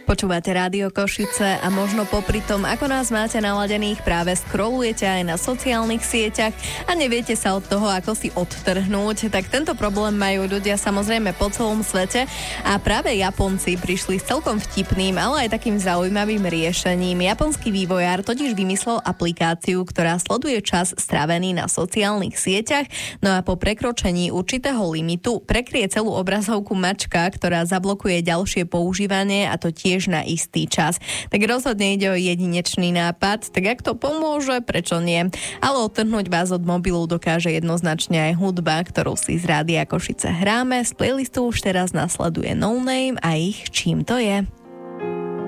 Počúvate Rádio Košice a možno popri tom, ako nás máte naladených, práve scrollujete aj na sociálnych sieťach a neviete sa od toho, ako si odtrhnúť, tak tento problém majú ľudia samozrejme po celom svete a práve Japonci prišli s celkom vtipným, ale aj takým zaujímavým riešením. Japonský vývojár totiž vymyslel aplikáciu, ktorá sleduje čas strávený na sociálnych sieťach, no a po prekročení určitého limitu prekrie celú obrazovku mačka, ktorá zablokuje ďalšie používanie, a to tiež na istý čas. Tak rozhodne ide o jedinečný nápad, tak ak to pomôže, prečo nie? Ale odtrhnúť vás od mobilu dokáže jednoznačne aj hudba, ktorú si z Rádia Košice hráme. Z playlistu už teraz nasleduje No Name a ich Čím to je.